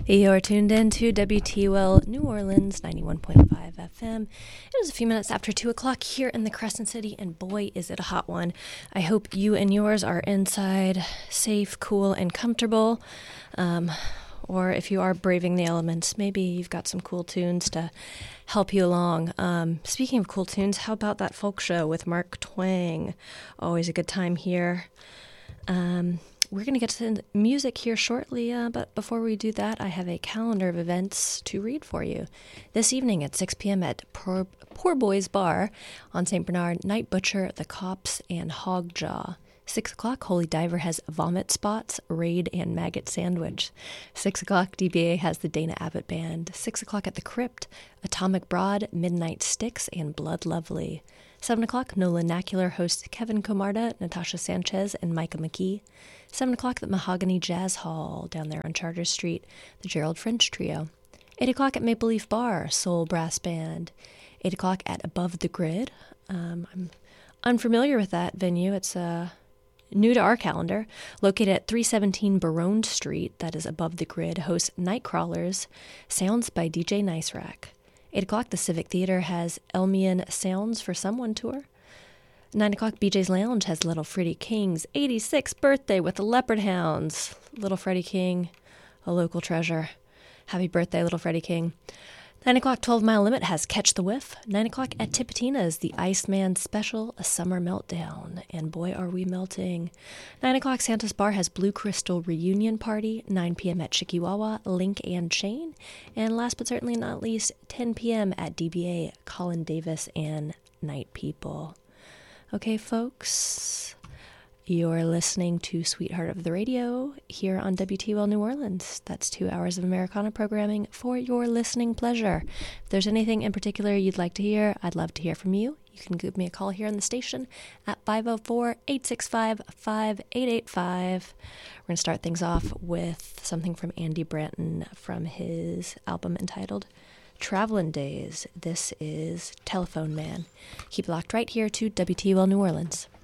You're tuned in to WTUL New Orleans 91.5 FM. It is a few minutes after 2 o'clock here in the Crescent City, and boy, is it a hot one. I hope you and yours are inside, safe, cool, and comfortable. Or if you are braving the elements, maybe you've got some cool tunes to help you along. Speaking of cool tunes, how about that folk show with Mark Twang? Always a good time here. We're going to get to the music here shortly, but before we do that, I have a calendar of events to read for you. This evening at 6 p.m. at Poor Boys Bar on St. Bernard, Night Butcher, The Cops, and Hogjaw. 6 o'clock, Holy Diver has Vomit Spots, Raid, and Maggot Sandwich. 6 o'clock, DBA has the Dana Abbott Band. 6 o'clock at the Crypt, Atomic Broad, Midnight Sticks, and Blood Lovely. 7 o'clock, Nolan Nacular hosts Kevin Comarda, Natasha Sanchez, and Micah McKee. 7 o'clock at Mahogany Jazz Hall down there on Charter Street, the Gerald French Trio. 8 o'clock at Maple Leaf Bar, Soul Brass Band. 8 o'clock at Above the Grid. I'm unfamiliar with that venue. It's new to our calendar. Located at 317 Barone Street, that is Above the Grid, hosts Nightcrawlers, sounds by DJ Nice Rack. 8 o'clock, the Civic Theater has Elmian Sounds for Someone tour. 9 o'clock, BJ's Lounge has Little Freddie King's 86th birthday with the Leopard Hounds. Little Freddie King, a local treasure. Happy birthday, Little Freddie King. 9 o'clock, 12 Mile Limit has Catch the Whiff. 9 o'clock at Tipitina's, the Iceman Special, A Summer Meltdown. And boy, are we melting. 9 o'clock, Santa's Bar has Blue Crystal Reunion Party. 9 p.m. at Chikiwawa, Link and Chain. And last but certainly not least, 10 p.m. at DBA, Colin Davis and Night People. Okay, folks, you're listening to Sweetheart of the Radio here on WTUL New Orleans. That's 2 hours of Americana programming for your listening pleasure. If there's anything in particular you'd like to hear, I'd love to hear from you. You can give me a call here on the station at 504-865-5885. We're going to start things off with something from Andy Branton from his album entitled Travelin' Days. This is Telephone Man. Keep locked right here to WTUL New Orleans.